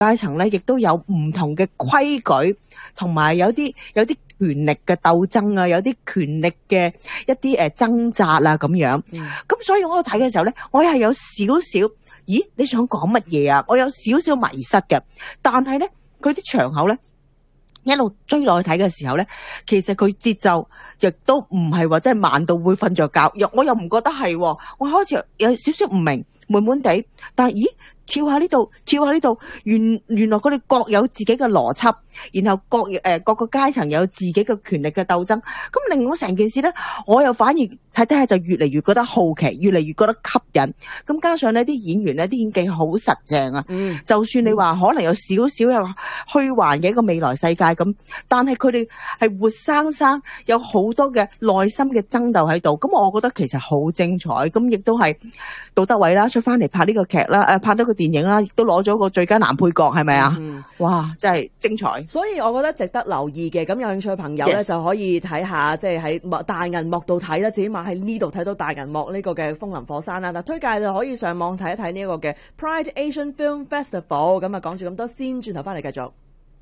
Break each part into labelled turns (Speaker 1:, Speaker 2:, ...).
Speaker 1: 階層咧，亦都有唔同嘅規矩，同埋有啲權力嘅鬥爭啊，有啲權力嘅一啲掙扎啊咁樣。咁所以我睇嘅時候咧，我係有少少，咦你想講乜嘢啊？我有少少迷失嘅，但係咧佢啲場口咧一路追落去睇嘅時候咧，其實佢節奏亦都唔係話真係慢到會瞓着覺，我又唔覺得係喎，我開始有少少唔明，悶悶地，但係咦跳下呢度，跳下呢度，原來佢哋各有自己嘅邏輯，然後各個階層有自己嘅權力嘅鬥爭，咁令我成件事咧，我又反而睇睇下就越嚟越覺得好奇，越嚟越覺得吸引。咁加上呢啲演員呢啲演技好實正啊，就算你話可能有少少有虛幻嘅一個未來世界咁，但係佢哋係活生生有好多嘅內心嘅爭鬥喺度，咁我覺得其實好精彩。咁亦都係杜德偉啦出翻嚟拍呢個劇啦，拍咗個電影啦，亦都攞咗個最佳男配角，係咪啊？哇，真係精彩！
Speaker 2: 所以我覺得值得留意嘅，咁有興趣嘅朋友咧就可以睇下，即係喺大銀幕度睇啦，自己碼喺呢度睇到大銀幕呢個嘅風林火山啦。但推介就可以上網睇一睇呢一個嘅 Pride Asian Film Festival。咁啊，講住咁多先，轉頭翻嚟繼續。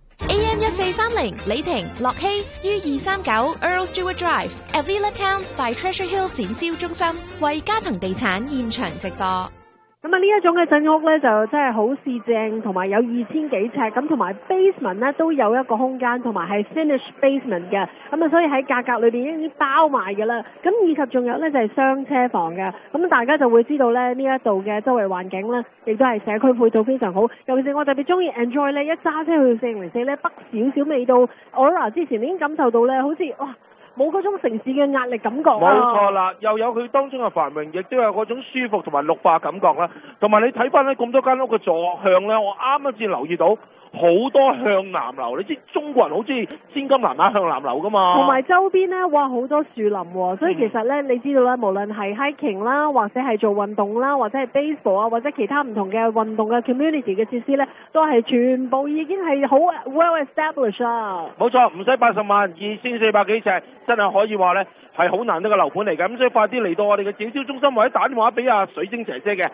Speaker 3: AM 1430李婷、樂希於239 Earl Stewart Drive Avila Towns by Treasure Hill 展銷中心為嘉騰地產現場直播。
Speaker 4: 咁啊，呢一種嘅鎮屋咧就真係好市正，同埋有2000幾尺，咁同埋 basement 咧都有一個空間，同埋係 finish basement 嘅，咁啊所以喺價格裏邊已經包埋㗎啦。咁以及仲有咧就係雙車房嘅，咁大家就會知道咧呢一度嘅周圍環境咧，亦都係社區配套非常好。尤其是我特別中意 enjoy 咧，一揸車去404咧，北少少味道 Aurora 之前已經感受到咧，好似哇〜冇嗰種城市嘅壓力感覺啊！
Speaker 5: 冇錯啦，又有佢當中嘅繁榮，亦都有嗰種舒服同埋綠化感覺啦。同埋你睇翻咧咁多間屋嘅坐向咧，我啱啱先留意到好多向南流。你知中國人好中意千金難買向南流噶嘛？
Speaker 4: 同埋周邊咧，哇好多樹林喎，所以其實咧，你知道啦，無論係 hiking 啦，或者係做運動啦，或者係 baseball 啊，或者其他唔同嘅運動嘅 community 嘅設施咧，都係全部已經係好 well established 啊！
Speaker 5: 冇錯，唔使80萬，2400幾尺。真係可以話呢係好難得嘅樓盤嚟嘅，咁所以快啲嚟到我哋嘅展銷中心，或者打電話俾阿水晶姐姐嘅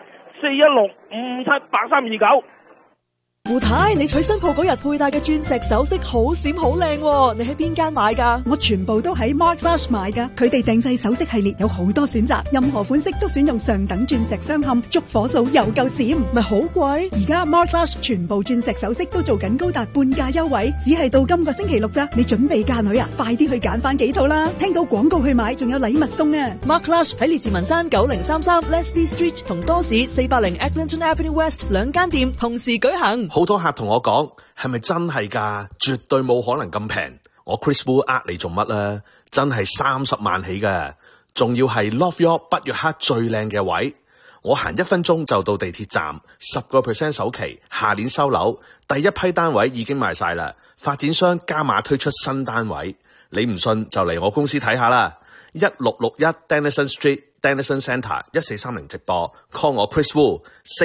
Speaker 5: 416578329。
Speaker 2: 胡太，你娶新抱嗰日佩戴嘅鑽石首飾好閃好靚喎，你喺邊間買㗎？
Speaker 6: 我全部都喺 Mark Flash 買㗎，佢哋定製首飾系列有好多選擇，任何款式都選用上等鑽石鑲嵌，燭火數又夠閃，
Speaker 2: 咪好貴？
Speaker 6: 而家 Mark Flash 全部鑽石首飾都做緊高達半價優惠，只係到今個星期六咋，你準備嫁女啊？快啲去揀翻幾套啦！聽到廣告去買，仲有禮物送啊
Speaker 2: ！Mark Flash 喺列治文山9033 Leslie Street 同多士480 Eglinton Avenue West 兩間店同時舉行。
Speaker 7: 好多客同我講，係咪真係㗎？絕對冇可能咁平。我 Chris Wu 呃你做乜啦？真係30萬起㗎，仲要係 Love York 北約克最靚嘅位。我行1分鐘就到地鐵站，10% 首期，下年收樓，第一批單位已經賣晒啦。發展商加碼推出新單位，你唔信就嚟我公司睇下啦。1661 Denison Street Denison Centre 1430直播 ，call 我 Chris Wu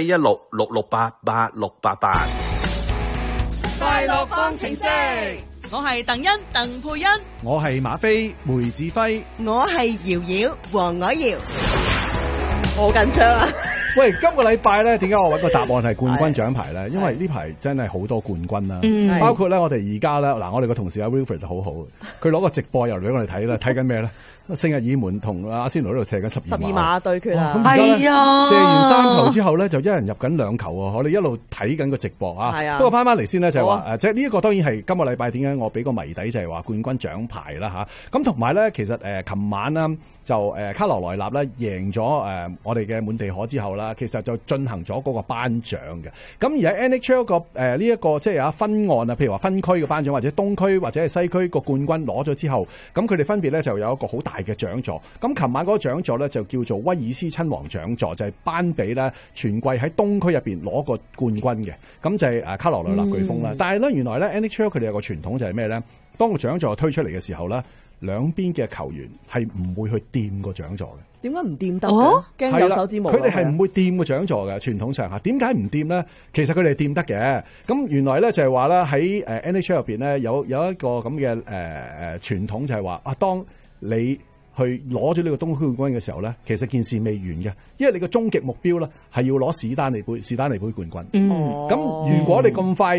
Speaker 7: 41666888688。
Speaker 8: 快樂方程式，
Speaker 2: 我係鄧欣鄧佩欣，
Speaker 9: 我係馬飛梅志輝，
Speaker 8: 我係瑤瑤黃凱瑤。
Speaker 2: 好緊張啊！
Speaker 9: 喂，今個禮拜咧，點解我揾個答案係冠軍獎牌咧？因為呢排真係好多冠軍啦，包括咧我哋而家咧嗱，我哋個同事阿 Wilfred 好好，佢攞個直播又嚟俾我哋睇啦，睇緊咩咧？聖日耳門同阿仙奴喺度射緊12碼
Speaker 2: 對決啊！
Speaker 1: 係啊，
Speaker 9: 射完3球之後咧，就一人入緊2球啊！我哋一路睇緊個直播啊。係啊。不過翻嚟先咧，就係話即係呢一個當然係今個禮拜點解我俾個謎底就係話冠軍獎牌啦吓。咁同埋咧，其實琴晚啦。就卡羅萊納咧贏咗我哋嘅滿地可之後啦，其實就進行咗嗰個頒獎嘅。咁而喺 NHL 個呢一個即係有分岸啊，譬如話分區嘅頒獎或者東區或者係西區個冠軍攞咗之後，咁佢哋分別咧就有一個好大嘅獎座。咁琴晚嗰個獎座咧就叫做威爾斯親王獎座，就係頒俾咧全季喺東區入邊攞個冠軍嘅。咁就係卡羅萊納颶風啦。但係咧原來咧 NHL 佢哋有個傳統就係咩咧？當個獎座推出嚟嘅時候咧，兩邊嘅球員係唔會去掂個獎座嘅。
Speaker 2: 點解唔掂得嘅？驚有手指毛。
Speaker 9: 佢哋係唔會掂個獎座嘅，傳統上下。點解唔掂咧？其實佢哋掂得嘅。咁原來咧就係話咧喺NHL 入邊咧有一個咁嘅傳統就係話啊，當你去去攞咗呢個東區冠軍嘅時候咧，其實件事未完嘅，因為你個終極目標咧係要攞史丹利杯冠軍。咁如果你咁快